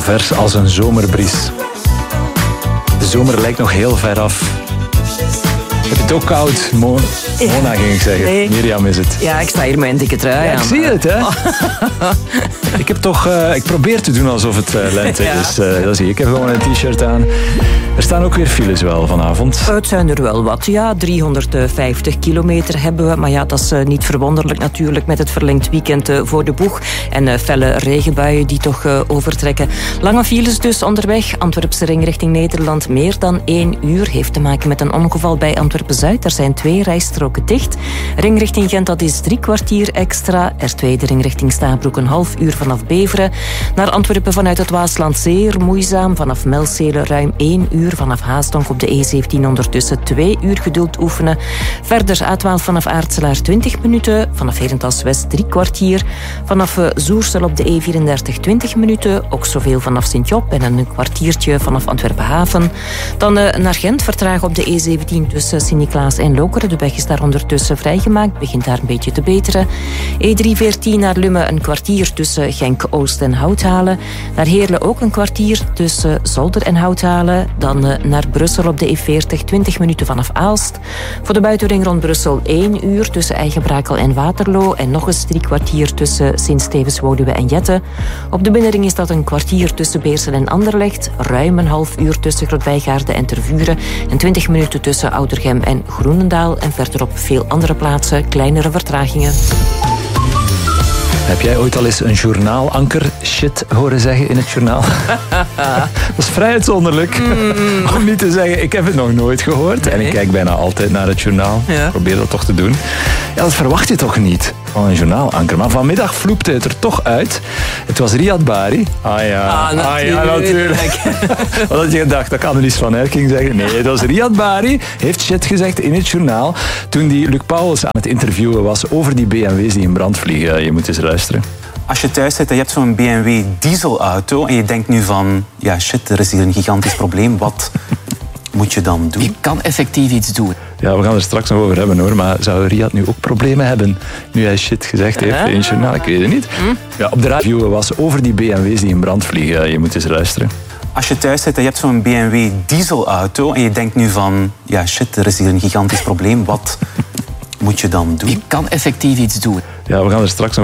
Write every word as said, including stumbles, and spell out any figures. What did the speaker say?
vers als een zomerbries. De zomer lijkt nog heel ver af. Heb je het ook koud? Mo- Mona ging ik zeggen. Nee. Mirjam is het. Ja, ik sta hier met een dikke trui Ja, aan. ik zie het, hè. Ik heb toch... Uh, ik probeer te doen alsof het uh, lente Ja. is. Uh, dat zie je. Ik heb gewoon een t-shirt aan. Er staan ook weer files wel vanavond. Het zijn er wel wat, ja. driehonderdvijftig kilometer hebben we. Maar ja, dat is uh, niet verwonderlijk natuurlijk met het verlengd weekend uh, voor de boeg. En uh, felle regenbuien die toch uh, overtrekken. Lange files dus onderweg. Antwerpse ring richting Nederland meer dan één uur. Heeft te maken met een ongeval bij Antwerpen-Zuid. Er zijn twee rijstroken dicht. Ring richting Gent, dat is drie kwartier extra. R twee, de ring richting Stabroek, een half uur vanaf Beveren. Naar Antwerpen vanuit het Waasland zeer moeizaam. Vanaf Melcelen ruim één uur. Vanaf Haasdonk op de E zeventien ondertussen twee uur geduld oefenen. Verder A twaalf vanaf Aartselaar twintig minuten. Vanaf Herentals West drie kwartier. Vanaf uh, Zoersel op de E vierendertig twintig minuten. Ook zoveel vanaf Sint-Job en een kwartiertje vanaf Antwerpen Haven. Dan uh, naar Gent vertragen op de E zeventien tussen Sint-Niklaas en Lokeren. De weg is daar ondertussen vrijgemaakt. Begint daar een beetje te beteren. E driehonderdveertien naar Lummen een kwartier tussen Genk-Oost en Houthalen. Naar Heerlen ook een kwartier tussen Zolder en Houthalen. Dan uh, naar Brussel op de E veertig, twintig minuten vanaf Aalst. Voor de buitenring rond Brussel één uur tussen Eigenbrakel en Waterloo. En nog eens drie kwartier tussen Sint-Stevens, Woluwe en Jette. Op de binnenring is dat een kwartier tussen Beersel en Anderlecht. Ruim een half uur tussen Grootwijgaarden en Tervuren. En twintig minuten tussen Oudergem en Groenendaal. En verder op veel andere plaatsen kleinere vertragingen. Heb jij ooit al eens een journaalanker shit horen zeggen in het journaal? Dat is vrij uitzonderlijk. Mm. Om niet te zeggen, ik heb het nog nooit gehoord. Nee. En ik kijk bijna altijd naar het journaal. Ja. Probeer dat toch te doen. Ja, dat verwacht je toch niet van een journaalanker. Maar vanmiddag vloepte het er toch uit. Het was Riyad Bari. Ah ja, ah, natuurlijk. Ah, ja, natuurlijk. Wat had je gedacht? Dat kan er niet van Herking zeggen. Nee, dat was Riyad Bari. Heeft shit gezegd in het journaal. Toen die Luc Pauwels aan het interviewen was over die B M W's die in brand vliegen. Je moet eens luisteren. Als je thuis zit en je hebt zo'n B M W dieselauto en je denkt nu van, ja shit, er is hier een gigantisch probleem. Wat moet je dan doen? Je kan effectief iets doen. Ja, we gaan er straks nog over hebben hoor. Maar zou Riyad nu ook problemen hebben nu hij shit gezegd heeft in het journaal? Ik weet het niet. Ja, op de radio was over die B M W's die in brand vliegen. Je moet eens luisteren. Als je thuis zit en je hebt zo'n B M W dieselauto en je denkt nu van, ja shit, er is hier een gigantisch probleem. Wat moet je dan doen? Je kan effectief iets doen. Ja, we gaan er straks nog